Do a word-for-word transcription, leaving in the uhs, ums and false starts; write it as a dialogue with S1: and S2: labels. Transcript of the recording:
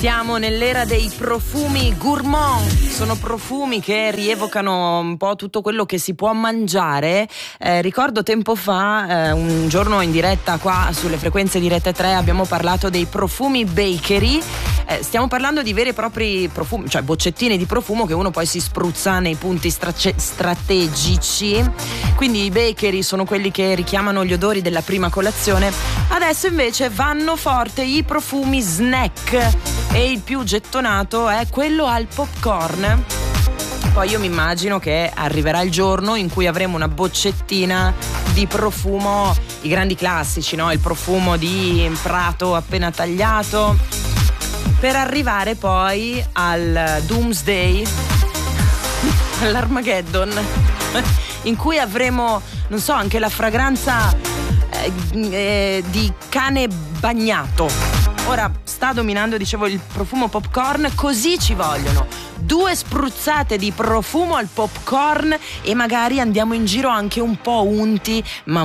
S1: Siamo nell'era dei profumi gourmand, sono profumi che rievocano un po' tutto quello che si può mangiare. Eh, ricordo tempo fa, eh, un giorno in diretta qua sulle frequenze di Rete tre, abbiamo parlato dei profumi bakery. Eh, stiamo parlando di veri e propri profumi, cioè boccettine di profumo che uno poi si spruzza nei punti strace- strategici. Quindi i bakery sono quelli che richiamano gli odori della prima colazione. Adesso invece vanno forte i profumi snack. E il più gettonato è quello al popcorn. Poi io mi immagino che arriverà il giorno in cui avremo una boccettina di profumo, i grandi classici, no? Il profumo di prato appena tagliato, per arrivare poi al Doomsday, all'Armageddon, in cui avremo, non so, anche la fragranza eh, eh, di cane bagnato. Ora sta dominando, dicevo, il profumo popcorn, così ci vogliono due spruzzate di profumo al popcorn e magari andiamo in giro anche un po' unti, ma